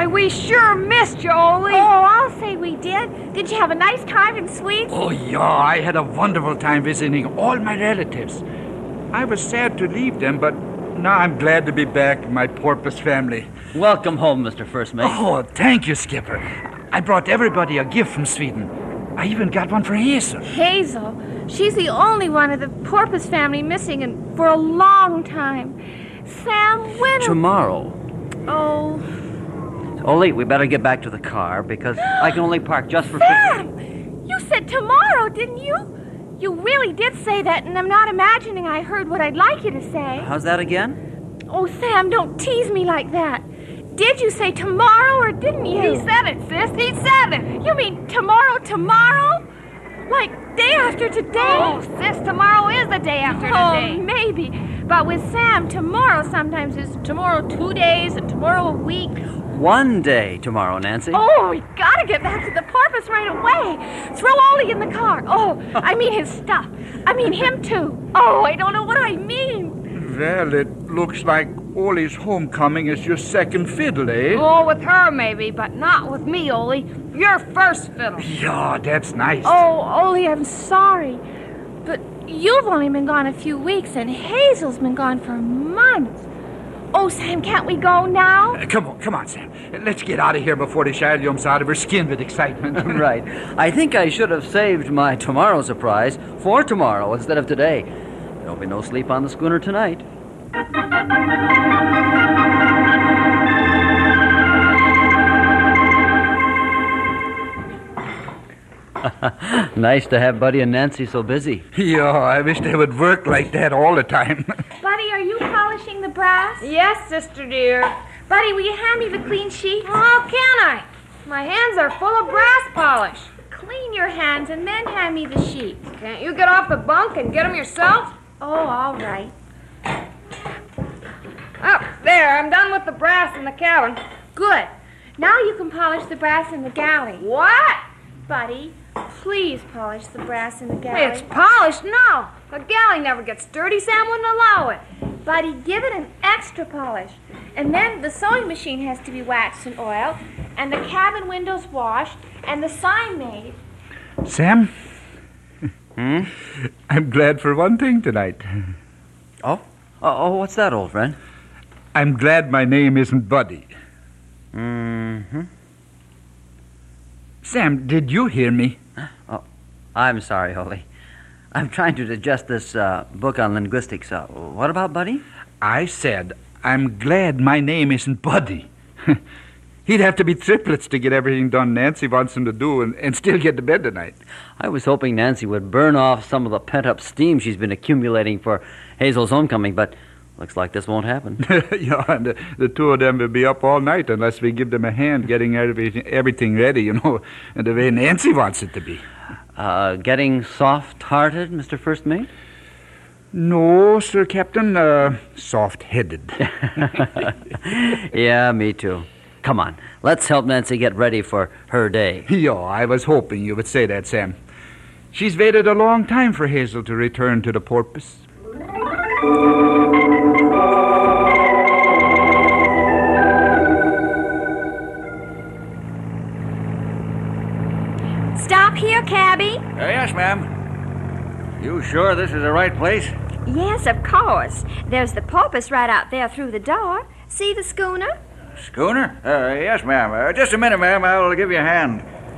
Why, we sure missed you, Ole. Oh, I'll say we did. Did you have a nice time in Sweets? Oh, yeah, I had a wonderful time visiting all my relatives. I was sad to leave them, but now I'm glad to be back in my porpoise family. Welcome home, Mr. First Mate. Oh, thank you, Skipper. I brought everybody a gift from Sweden. I even got one for Hazel. Hazel? She's the only one of the porpoise family missing for a long time. Sam, when... Tomorrow. Oh... Ole, we better get back to the car because I can only park just for... Sam! You said tomorrow, didn't you? You really did say that, and I'm not imagining I heard what I'd like you to say. How's that again? Oh, Sam, don't tease me like that. Did you say tomorrow, or didn't you? He said it, sis. He said it. You mean tomorrow? Like day after today? Oh, sis, tomorrow is the day after today. Oh, maybe. But with Sam, tomorrow sometimes is tomorrow 2 days and tomorrow a week. 1 day tomorrow, Nancy. Oh, we gotta get back to the porpoise right away. Throw Ole in the car. Oh, I mean his stuff. I mean him too. Oh, I don't know what I mean. Well, it looks like Ole's homecoming is your second fiddle, eh? Oh, with her maybe, but not with me, Ole. Your first fiddle. Yeah, that's nice. Oh, Ole, I'm sorry. But you've only been gone a few weeks, and Hazel's been gone for months. Oh, Sam, can't we go now? Come on, Sam. Let's get out of here before the child jumps out of her skin with excitement. Right. I think I should have saved my tomorrow surprise for tomorrow instead of today. There'll be no sleep on the schooner tonight. Nice to have Buddy and Nancy so busy. Yeah, I wish they would work like that all the time. Buddy, are you polishing the brass? Yes, sister dear. Buddy, will you hand me the clean sheet? How can I? My hands are full of brass polish. Clean your hands and then hand me the sheet. Can't you get off the bunk and get them yourself? Oh, all right. Oh, there, I'm done with the brass in the cabin. Good. Now you can polish the brass in the galley. What? Buddy, please polish the brass in the Hey, galley. it's polished now. A galley never gets dirty. Sam wouldn't allow it. Buddy, give it an extra polish. And then the sewing machine has to be waxed and oiled, and the cabin windows washed, and the sign made. Sam? I'm glad for one thing tonight. Oh, what's that, old friend? I'm glad my name isn't Buddy. Mm-hmm. Sam, did you hear me? Oh, I'm sorry, Ole. I'm trying to digest this book on linguistics. What about Buddy? I said, I'm glad my name isn't Buddy. He'd have to be triplets to get everything done Nancy wants him to do and still get to bed tonight. I was hoping Nancy would burn off some of the pent-up steam she's been accumulating for Hazel's homecoming, but looks like this won't happen. Yeah, and the two of them will be up all night unless we give them a hand getting everything ready, and the way Nancy wants it to be. Getting soft-hearted, Mr. First Mate? No, Sir Captain, soft-headed. Yeah, me too. Come on, let's help Nancy get ready for her day. Yeah, I was hoping you would say that, Sam. She's waited a long time for Hazel to return to the porpoise. Stop here, cabby. Yes, ma'am. You sure this is the right place? Yes, of course. There's the porpoise right out there through the door. See the schooner? Schooner? Yes, ma'am. Just a minute, ma'am. I'll give you a hand.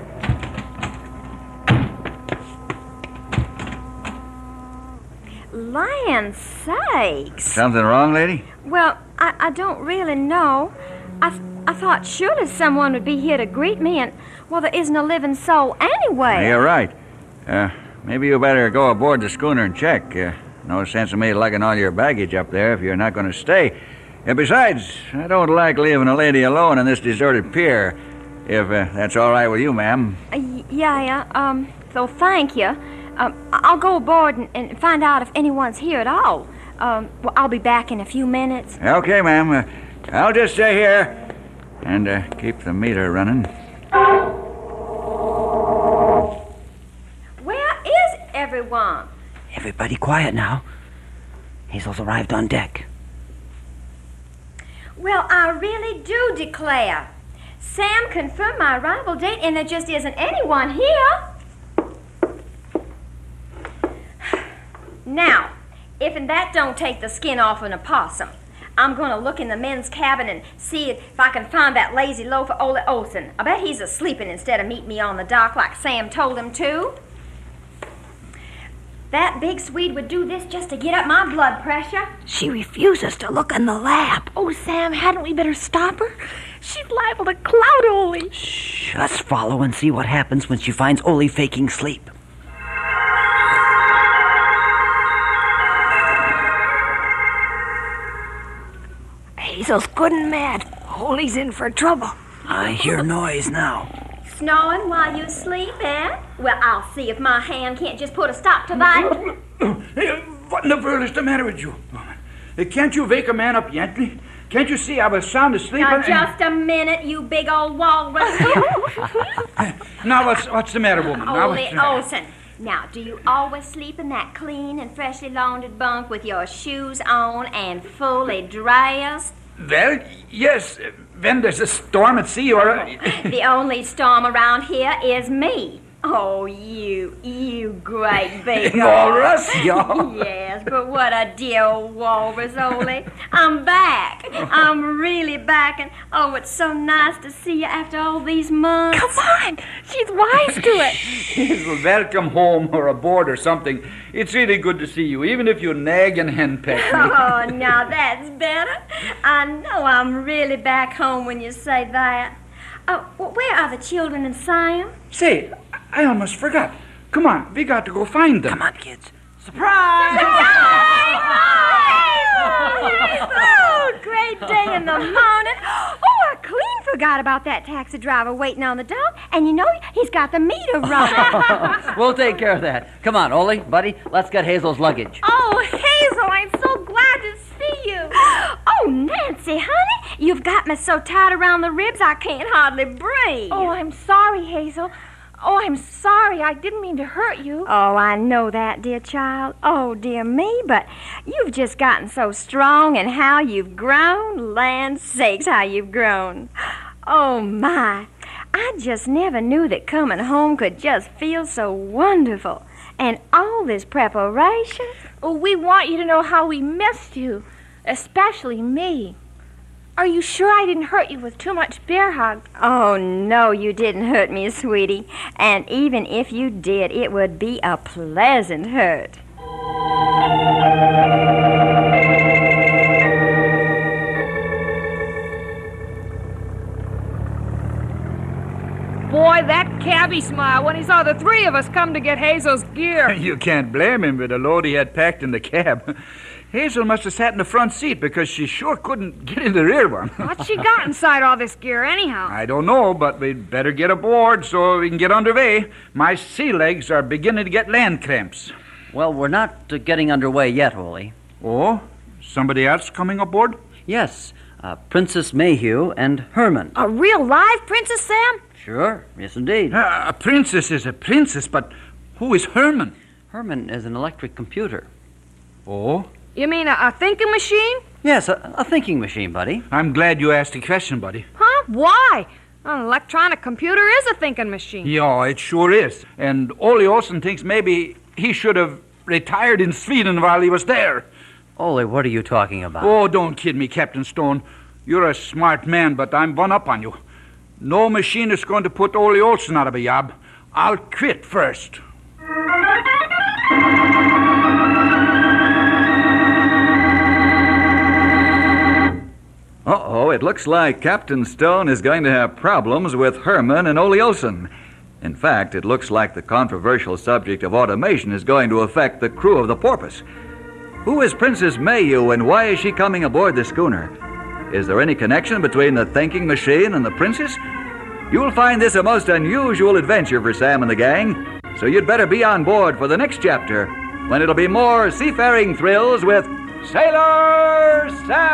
Land sakes. Something wrong, lady? Well, I don't really know. I thought surely someone would be here to greet me, and, well, there isn't a living soul anyway. You're right. Maybe you better go aboard the schooner and check. No sense of me lugging all your baggage up there if you're not going to stay. Besides, I don't like leaving a lady alone on this deserted pier, if that's all right with you, ma'am. So thank you. I'll go aboard and find out if anyone's here at all. Well, I'll be back in a few minutes. Okay, ma'am. I'll just stay here and keep the meter running. Where is everyone? Everybody quiet now. Hazel's arrived on deck. Well, I really do declare. Sam confirmed my arrival date, and there just isn't anyone here. Now, if that don't take the skin off an opossum, I'm going to look in the men's cabin and see if I can find that lazy loafer Ole Olson. I bet he's asleeping instead of meeting me on the dock like Sam told him to. That big Swede would do this just to get up my blood pressure. She refuses to look in the lab. Oh, Sam, hadn't we better stop her? She's liable to clout Ole. Shh, let's follow and see what happens when she finds Ole faking sleep. Hazel's good and mad. Ole's in for trouble. I hear noise now. Snoring while you sleep, eh? Well, I'll see if my hand can't just put a stop to that. Hey, what in the world is the matter with you? Can't you wake a man up gently? Can't you see I was sound asleep? Now, just a minute, you big old walrus. Now, what's the matter, woman? Now, Ole Olson. Now, do you always sleep in that clean and freshly laundered bunk with your shoes on and fully dressed? Well, yes. When there's a storm at sea or... The only storm around here is me. Oh, you great big walrus, yeah. Yes, but what a dear old walrus, Ole. I'm back. I'm really back, and oh, it's so nice to see you after all these months. Come on. She's wise to it. Welcome home or aboard or something. It's really good to see you, even if you nag and henpeck me. Oh, now that's better. I know I'm really back home when you say that. Well, where are the children and Sam? Say, I almost forgot. Come on, we got to go find them. Come on, kids. Surprise! Oh, great day in the morning. Oh, I clean forgot about that taxi driver waiting on the dock. And you know, he's got the meter running. We'll take care of that. Come on, Ole, buddy, let's get Hazel's luggage. Oh, Hazel, I'm so glad to see you. Oh, Nancy, honey, you've got me so tight around the ribs I can't hardly breathe. Oh, I'm sorry, Hazel. Oh, I'm sorry. I didn't mean to hurt you. Oh, I know that, dear child. Oh, dear me, but you've just gotten so strong, and how you've grown. Land sakes, how you've grown. Oh, my. I just never knew that coming home could just feel so wonderful. And all this preparation. Oh, we want you to know how we missed you, especially me. Are you sure I didn't hurt you with too much bear hug? Oh, no, you didn't hurt me, sweetie. And even if you did, it would be a pleasant hurt. Boy, that cabbie smiled when he saw the three of us come to get Hazel's gear. You can't blame him with the load he had packed in the cab. Hazel must have sat in the front seat because she sure couldn't get in the rear one. What's she got inside all this gear anyhow? I don't know, but we'd better get aboard so we can get underway. My sea legs are beginning to get land cramps. Well, we're not getting underway yet, Ole. Oh? Somebody else coming aboard? Yes, Princess Mayhew and Herman. A real live Princess, Sam? Sure, yes indeed. A princess is a princess, but who is Herman? Herman is an electric computer. Oh? You mean a thinking machine? Yes, a thinking machine, buddy. I'm glad you asked the question, buddy. Huh? Why? An electronic computer is a thinking machine. Yeah, it sure is. And Ole Olson thinks maybe he should have retired in Sweden while he was there. Ole, what are you talking about? Oh, don't kid me, Captain Stone. You're a smart man, but I'm one up on you. No machine is going to put Ole Olson out of a job. I'll quit first. Uh-oh, it looks like Captain Stone is going to have problems with Herman and Ole Olson. In fact, it looks like the controversial subject of automation is going to affect the crew of the Porpoise. Who is Princess Mayhew, and why is she coming aboard the schooner? Is there any connection between the thinking machine and the princess? You'll find this a most unusual adventure for Sam and the gang, so you'd better be on board for the next chapter, when it'll be more seafaring thrills with Sailor Sam!